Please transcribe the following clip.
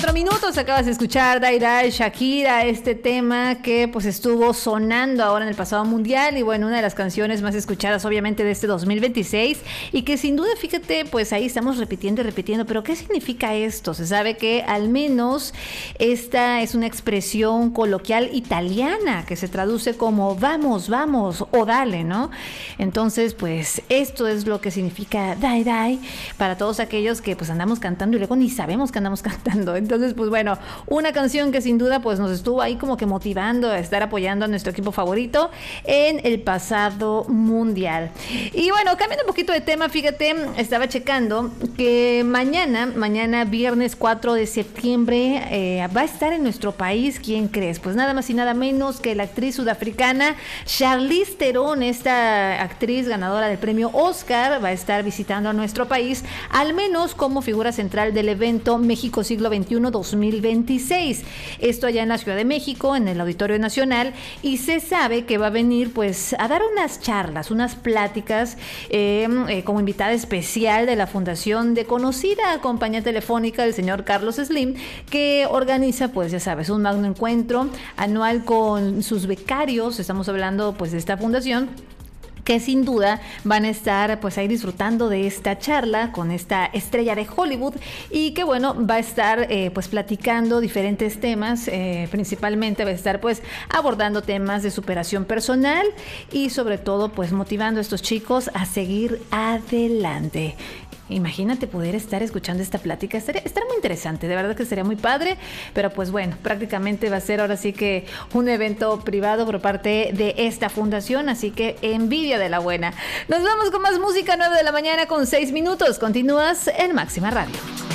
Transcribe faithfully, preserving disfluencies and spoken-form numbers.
cuatro minutos. Acabas de escuchar Dai Dai, Shakira, este tema que pues estuvo sonando ahora en el pasado mundial y bueno, una de las canciones más escuchadas obviamente de este dos mil veintiséis y que sin duda, fíjate, pues ahí estamos repitiendo y repitiendo, pero ¿qué significa esto? Se sabe que al menos esta es una expresión coloquial italiana que se traduce como vamos, vamos o dale, ¿no? Entonces, pues esto es lo que significa Dai Dai para todos aquellos que pues andamos cantando y luego ni sabemos que andamos cantando. Entonces, pues bueno, una canción que sin duda pues nos estuvo ahí como que motivando a estar apoyando a nuestro equipo favorito en el pasado mundial. Y bueno, cambiando un poquito de tema, fíjate, estaba checando que mañana, mañana viernes cuatro de septiembre, eh, va a estar en nuestro país, ¿quién crees? Pues nada más y nada menos que la actriz sudafricana Charlize Theron, esta actriz ganadora del premio Oscar, va a estar visitando a nuestro país, al menos como figura central del evento México Siglo veintiuno dos mil veintiséis. Esto allá en la Ciudad de México, en el Auditorio Nacional, y se sabe que va a venir pues a dar unas charlas, unas pláticas eh, eh, como invitada especial de la fundación de conocida compañía telefónica del señor Carlos Slim, que organiza pues ya sabes, un magno encuentro anual con sus becarios. Estamos hablando pues de esta fundación, que sin duda van a estar pues ahí disfrutando de esta charla con esta estrella de Hollywood y que bueno, va a estar eh, pues platicando diferentes temas, eh, principalmente va a estar pues abordando temas de superación personal y sobre todo pues motivando a estos chicos a seguir adelante. Imagínate poder estar escuchando esta plática, estaría, estaría muy interesante, de verdad que sería muy padre, pero pues bueno, prácticamente va a ser ahora sí que un evento privado por parte de esta fundación, así que envidia de la buena. Nos vamos con más música, nueve de la mañana con seis minutos, continúas en Máxima Radio.